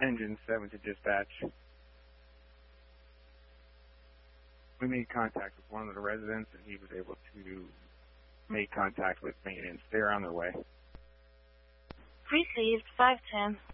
Engine 7 to dispatch. We made contact with one of the residents, and he was able to make contact with maintenance. They're on their way. Received 510.